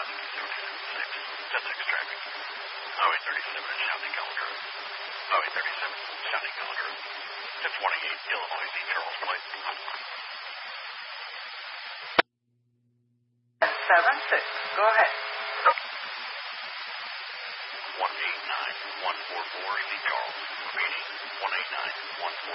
10-6 traffic. Highway 37 is Shouting Gallagher. Highway 37, Shouting Gallagher. 1028 Illinois Z. Charles Plate. 7-6. Go ahead. 189-144 Z. Charles. Remaining 189-144.